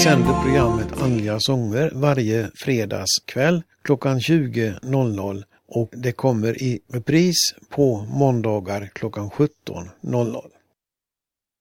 sänder programmet Andliga sånger varje fredagskväll klockan 20.00 och det kommer i repris på måndagar klockan 17.00.